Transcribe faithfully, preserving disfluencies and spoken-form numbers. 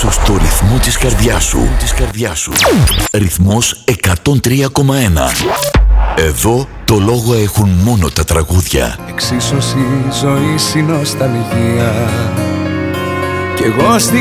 ίσως το ρυθμό της καρδιάς σου. Της καρδιάς σου. Ρυθμός εκατόν τρία κόμμα ένα. Εδώ το λόγο έχουν μόνο τα τραγούδια. Εξίσωση ζωής η νοσταλγία, κι εγώ στη